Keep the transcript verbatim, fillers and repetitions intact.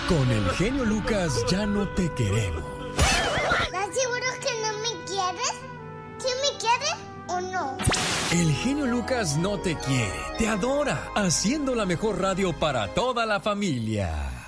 Con el genio Lucas ya no te queremos. ¿Estás seguro que no me quieres? ¿Sí me quieres o no? El genio Lucas no te quiere, te adora, haciendo la mejor radio para toda la familia.